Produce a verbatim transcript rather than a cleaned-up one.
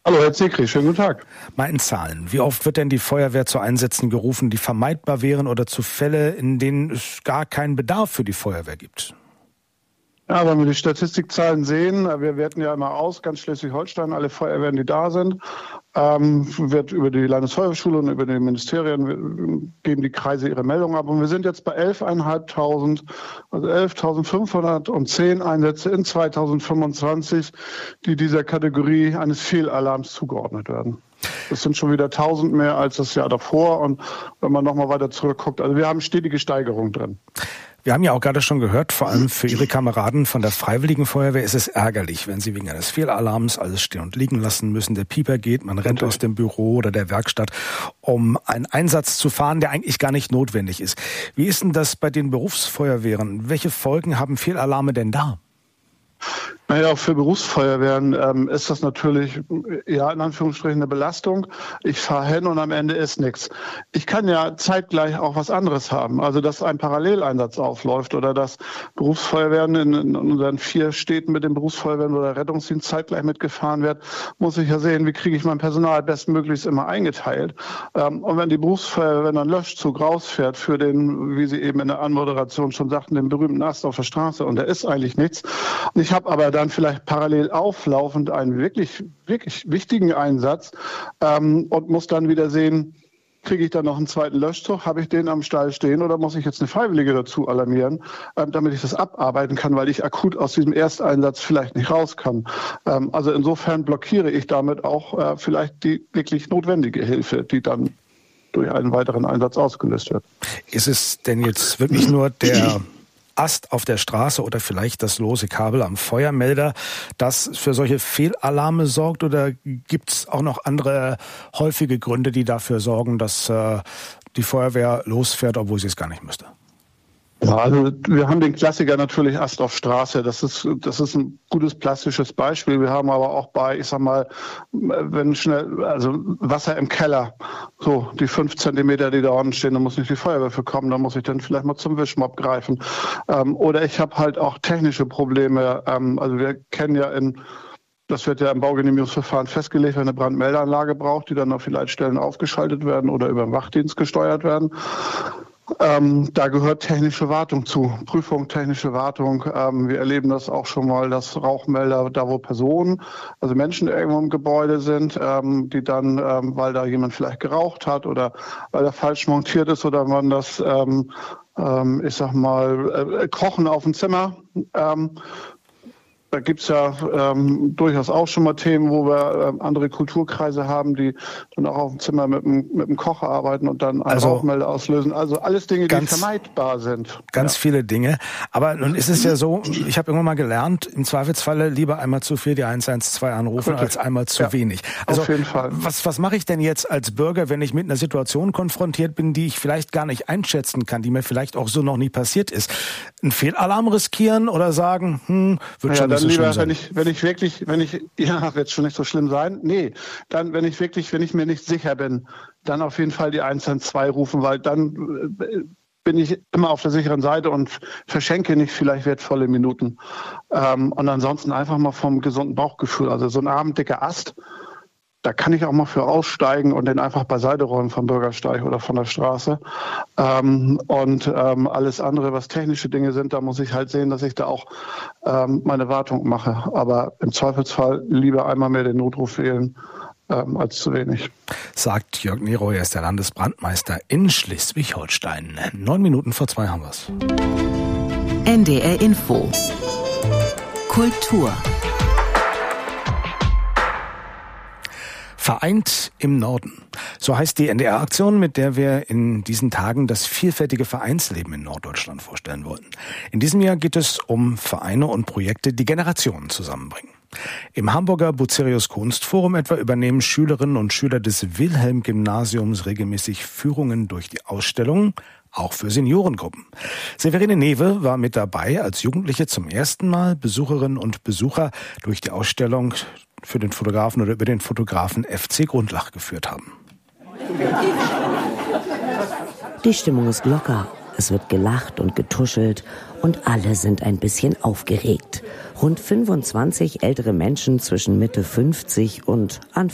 Hallo Herr Zekri, schönen guten Tag. Mal in Zahlen. Wie oft wird denn die Feuerwehr zu Einsätzen gerufen, die vermeidbar wären oder zu Fälle, in denen es gar keinen Bedarf für die Feuerwehr gibt? Ja, wenn wir die Statistikzahlen sehen, wir werten ja immer aus, ganz Schleswig-Holstein, alle Feuerwehren, die da sind, ähm, wird über die Landesfeuerwehrschule und über die Ministerien geben die Kreise ihre Meldungen ab. Und wir sind jetzt bei elftausendfünfhundert, also elftausendfünfhundertzehn Einsätze in zweitausendfünfundzwanzig, die dieser Kategorie eines Fehlalarms zugeordnet werden. Das sind schon wieder tausend mehr als das Jahr davor. Und wenn man nochmal weiter zurückguckt, also wir haben stetige Steigerung drin. Wir haben ja auch gerade schon gehört, vor allem für Ihre Kameraden von der Freiwilligen Feuerwehr ist es ärgerlich, wenn sie wegen eines Fehlalarms alles stehen und liegen lassen müssen. Der Pieper geht, man rennt aus dem Büro oder der Werkstatt, um einen Einsatz zu fahren, der eigentlich gar nicht notwendig ist. Wie ist denn das bei den Berufsfeuerwehren? Welche Folgen haben Fehlalarme denn da? Naja, auch für Berufsfeuerwehren ähm, ist das natürlich, ja, in Anführungsstrichen eine Belastung. Ich fahre hin und am Ende ist nichts. Ich kann ja zeitgleich auch was anderes haben. Also, dass ein Paralleleinsatz aufläuft oder dass Berufsfeuerwehren in, in unseren vier Städten mit den Berufsfeuerwehren oder Rettungsdienst zeitgleich mitgefahren wird, muss ich ja sehen, wie kriege ich mein Personal bestmöglichst immer eingeteilt. Ähm, und wenn die Berufsfeuerwehr, wenn ein Löschzug rausfährt für den, wie Sie eben in der Anmoderation schon sagten, den berühmten Ast auf der Straße und da ist eigentlich nichts. Und ich habe aber dann vielleicht parallel auflaufend einen wirklich, wirklich wichtigen Einsatz ähm, und muss dann wieder sehen, kriege ich dann noch einen zweiten Löschzug, habe ich den am Stall stehen oder muss ich jetzt eine Freiwillige dazu alarmieren, ähm, damit ich das abarbeiten kann, weil ich akut aus diesem Ersteinsatz vielleicht nicht raus kann. Ähm, also insofern blockiere ich damit auch äh, vielleicht die wirklich notwendige Hilfe, die dann durch einen weiteren Einsatz ausgelöst wird. Ist es denn jetzt wirklich nur der Ast auf der Straße oder vielleicht das lose Kabel am Feuermelder, das für solche Fehlalarme sorgt? Oder gibt es auch noch andere häufige Gründe, die dafür sorgen, dass äh, die Feuerwehr losfährt, obwohl sie es gar nicht müsste? Ja, also wir haben den Klassiker natürlich Ast auf Straße. Das ist, das ist ein gutes plastisches Beispiel. Wir haben aber auch bei, ich sag mal, wenn schnell, also Wasser im Keller, so die fünf Zentimeter, die da unten stehen, da muss nicht die Feuerwehr für kommen, da muss ich dann vielleicht mal zum Wischmopp greifen. Ähm, oder ich habe halt auch technische Probleme. Ähm, also wir kennen ja in Das wird ja im Baugenehmigungsverfahren festgelegt, wenn eine Brandmeldeanlage braucht, die dann auf die Leitstellen aufgeschaltet werden oder über den Wachdienst gesteuert werden. Ähm, da gehört technische Wartung zu, Prüfung, technische Wartung. Ähm, wir erleben das auch schon mal, dass Rauchmelder, da wo Personen, also Menschen irgendwo im Gebäude sind, ähm, die dann, ähm, weil da jemand vielleicht geraucht hat oder weil er falsch montiert ist oder man das, ähm, ähm, ich sag mal, äh, Kochen auf dem Zimmer, ähm, da gibt's ja ähm, durchaus auch schon mal Themen, wo wir ähm, andere Kulturkreise haben, die dann auch auf dem Zimmer mit dem, mit dem Kocher arbeiten und dann einen also, Rauchmelder auslösen. Also alles Dinge, ganz, die vermeidbar sind. Ganz ja. viele Dinge. Aber nun ist es ja so, ich habe irgendwann mal gelernt, im Zweifelsfalle lieber einmal zu viel die eins eins zwei anrufen, okay. als einmal zu ja, wenig. Also auf jeden Fall. Was, was mache ich denn jetzt als Bürger, wenn ich mit einer Situation konfrontiert bin, die ich vielleicht gar nicht einschätzen kann, die mir vielleicht auch so noch nie passiert ist? Einen Fehlalarm riskieren oder sagen, hm, wird ja, schon nicht so lieber, schlimm sein? Wenn ich, wenn ich wirklich, wenn ich, ja, wird schon nicht so schlimm sein. Nee, dann, wenn ich wirklich, wenn ich mir nicht sicher bin, dann auf jeden Fall die eins eins zwei rufen, weil dann äh, bin ich immer auf der sicheren Seite und verschenke nicht vielleicht wertvolle Minuten. Ähm, und ansonsten einfach mal vom gesunden Bauchgefühl. Also so ein abenddicker Ast, da kann ich auch mal für aussteigen und den einfach beiseite räumen vom Bürgersteig oder von der Straße. Ähm, und ähm, alles andere, was technische Dinge sind, da muss ich halt sehen, dass ich da auch ähm, meine Wartung mache. Aber im Zweifelsfall lieber einmal mehr den Notruf wählen, ähm, als zu wenig. Sagt Jörg Nero, er ist der Landesbrandmeister in Schleswig-Holstein. Neun Minuten vor zwei haben wir's. N D R Info. Kultur. Vereint im Norden. So heißt die N D R-Aktion, mit der wir in diesen Tagen das vielfältige Vereinsleben in Norddeutschland vorstellen wollen. In diesem Jahr geht es um Vereine und Projekte, die Generationen zusammenbringen. Im Hamburger Bucerius Kunstforum etwa übernehmen Schülerinnen und Schüler des Wilhelm-Gymnasiums regelmäßig Führungen durch die Ausstellungen, auch für Seniorengruppen. Severine Newe war mit dabei, als Jugendliche zum ersten Mal Besucherinnen und Besucher durch die Ausstellung für den Fotografen oder über den Fotografen F C Grundlach geführt haben. Die Stimmung ist locker. Es wird gelacht und getuschelt und alle sind ein bisschen aufgeregt. Rund fünfundzwanzig ältere Menschen zwischen Mitte fünfzig und Anfang